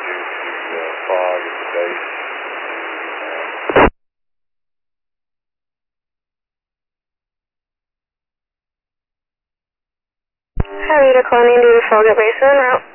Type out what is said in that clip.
due to fog at the base. Harry to Colonial due to fog at base en route.